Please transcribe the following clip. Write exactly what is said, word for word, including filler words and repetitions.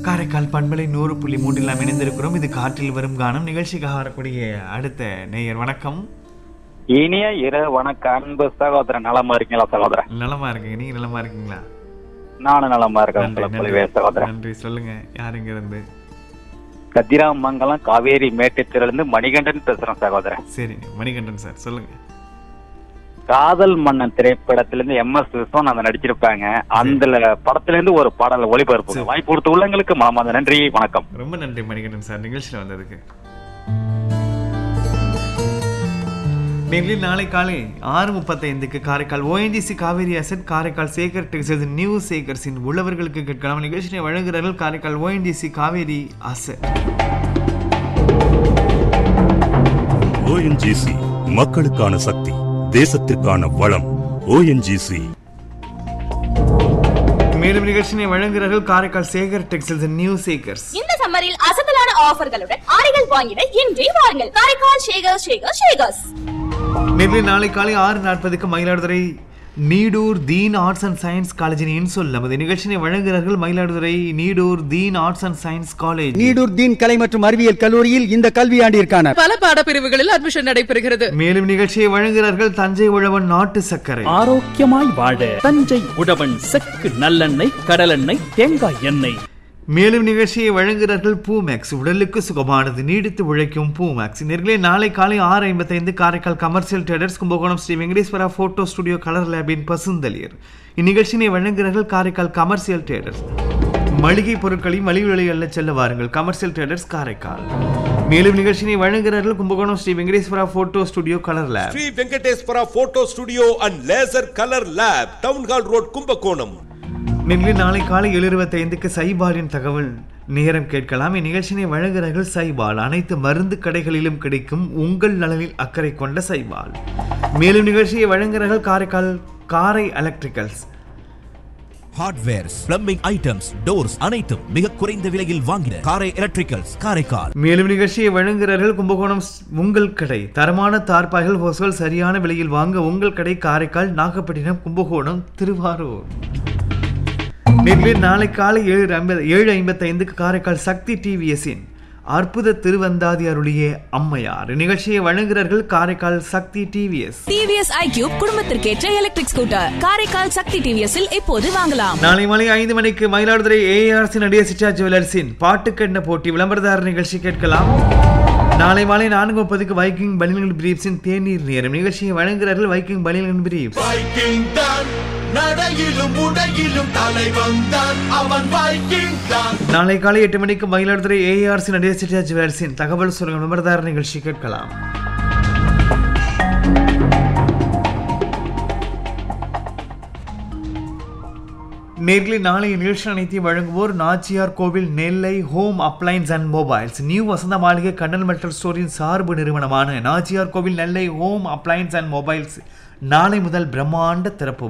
காரைக்கால் பண்பலை நூறு புள்ளி மூன்றில் நாம் இணைந்திருக்கிறோம். இது காற்றில் வரும் கானம் நிகழ்ச்சிக்காக வரக்கூடிய அடுத்த நேயர். வணக்கம். இனிய இரவு வணக்கம் அன்பு சகோதரன். நலமா இருக்கீங்களா சகோதரன்? நலமா இருக்கீங்க, நீங்க நலமா இருக்கீங்களா? நானும் நலமா இருக்கேன் சகோதரன். நன்றி. சொல்லுங்க, யார் இங்க இருந்து? கதிராமங்கலம் காவேரி மேட்டுத்திலிருந்து மணிகண்டன் பேசுறேன் சகோதரன். சரி மணிகண்டன் சார், சொல்லுங்க. காதல் மன்னன் திரைப்படத்திலிருந்து எம் எஸ் விஸ்வநாதன் நடிச்சிருப்பாங்க. அந்த படத்துல இருந்து ஒரு பாடல் ஒளிபரப்பு வாய்ப்பு கொடுத்த உள்ளங்களுக்கு மாமாத நன்றி, வணக்கம். ரொம்ப நன்றி மணிகண்டன் சார், நிகழ்ச்சியில் வந்ததுக்கு. பெங்களூர் நாளை காலை ஆறு முப்பத்தைந்துக்கு Karaikal ONGC Kaveri asset Karaikal Sekar textiles new சேகர்ஸின் உள்ளவர்களுக்கு கேட்கலாம். நிகழ்ச்சியை வழங்குகிறார்கள் Karaikal ONGC Kaveri asset. ONGC மக்களுக்கான சக்தி, தேசத்திற்கான வளம். ஓஎன்ஜிசி. மேலும் நிகழ்ச்சியை வழங்குகிறார்கள் காரைக்கால் சேகர் டெக்ஸ்டைல்ஸ் நியூ சேகர்ஸ். இந்த சம்மரில் அசத்தலான ஆஃபர்களுடன் ஆடைகள் வாங்கிட இன்றே வாருங்கள் காரைக்கால் சேகர் சேகர் சேகர்ஸ். நேற்று நாளை காலை ஆறு நாற்பதுக்கு மயிலாடுதுறை நீடூர் தீன் ஆர்ட்ஸ் அண்ட் சயின்ஸ் காலேஜின் இன்சொல் நமது நிகழ்ச்சியை வழங்குகிறார்கள் மயிலாடுதுறை நீடூர் தீன் arts and science college. Needur தீன் கலை மற்றும் அறிவியல் கல்லூரியில் இந்த கல்வியாண்டிற்கான பல பாடப்பிரிவுகளில் அட்மிஷன் நடைபெறுகிறது. மேலும் நிகழ்ச்சியை வழங்குகிறார்கள் தஞ்சை உழவன் நாட்டு சர்க்கரை. ஆரோக்கியமாய் வாழ தஞ்சை உழவன் செக்கு நல்லெண்ணெய், கடலெண்ணெய், தேங்காய் எண்ணெய். மேலும் நிகழ்ச்சியை வழங்குகிறார்கள் பூமேக்ஸ், உடலுக்கு சுகமானது நீடித்து உழைக்கும் பூமேக்ஸ். நேர்களே நாளை காலை ஆறு ஐம்பத்தி ஐந்து Karaikal commercial traders Kumbakonam Sri Venkateswara photo studio colour லேபின் பசுந்தளியர். இந்நிகழ்ச்சியை வழங்குகிறார்கள் காரைக்கால் கமர்ஷியல் ட்ரேடர்ஸ். மளிகை பொருட்களை மலிவு விலை அல்ல செல்ல வாருங்கள் கமர்ஷியல் ட்ரேடர்ஸ் காரைக்கால். மேலும் நிகழ்ச்சியை வழங்குகிறார்கள் Kumbakonam Sri Venkateswara photo studio colour lab. Sri Venkateswara photo studio and laser colour lab, town hall road, Kumbakonam. நெல்லி நாளை காலை ஏழு இருபத்தி ஐந்துக்கு சைபாலின் தகவல் நேரம் கேட்கலாம். இந்நிகழ்ச்சியை வழங்குகிறார்கள் சைபால். அனைத்து மருந்து கடைகளிலும் கிடைக்கும் உங்கள் நலனில் அக்கறை கொண்ட சைபால். மேலும் நிகழ்ச்சியை வழங்குகிறார்கள் காரைக்கால் காரை electricals. Hardwares, plumbing items, doors அனைத்தும் மிக குறைந்த விலையில் வாங்கின காரை எலக்ட்ரிக்கல்ஸ் காரைக்கால். மேலும் நிகழ்ச்சியை வழங்குகிறார்கள் கும்பகோணம் உங்கள் கடை. தரமான தார்பாய்கள் ஹோஸ்கள் சரியான விலையில் வாங்க உங்கள் கடை காரைக்கால், நாகப்பட்டினம், கும்பகோணம், திருவாரூர். நேற்று நாளை காலை ஏழு ஐம்பது ஏழு ஐம்பத்தி ஐந்துக்கு காரைக்கால் சக்தி டிவிஎஸ்இன் அற்புத திருவந்தாதி அருளிய அம்மையார். நிகழ்ச்சியை வழங்குகிறார்கள் காரைக்கால் சக்தி TVS. TVS iQube குடும்பத்திற்கேற்ற electric scooter Karaikal சக்தி டிவிஎஸ்ஸில் இப்போது வாங்கலாம். நாளை மாலை ஐந்து மணிக்கு மயிலாடுதுறை ஏஆர்சி நடிகை சிட்டா ஜுவல்லர்ஸின் பாட்டுக்கென்ன போட்டி விளம்பரதார நிகழ்ச்சி கேட்கலாம். நாளை மாலை நான்கு முப்பதுக்கு வைக்கிங் பனியன்கள் பிரீப்ஸின் தேநீர் நேரம். நிகழ்ச்சியை வழங்குகிறார்கள் வைக்கிங் பனியன்கள் பிரீப்ஸ். நாளை காலை எட்டு மணிக்கு மயிலாடுதுறை ஏஆர்சி நடிகை சிட்டா ஜுவல்லர்ஸின் தகவல் சொல்லுங்கள் விளம்பரதார நிகழ்ச்சி கேட்கலாம். நேர்களை நாளைய நிகழ்ச்சி அனைத்தையும் வழங்குவோர் நாச்சியார் கோவில் நெல்லை home appliance and mobiles. New வசந்த மாளிகை கண்ணன் மெட்டல் ஸ்டோரின் சார்பு நிறுவனமான நாச்சியார் கோவில் நெல்லை ஹோம் அப்ளைன்ஸ் அண்ட் மொபைல்ஸ் நாளை முதல் பிரம்மாண்ட திறப்பு.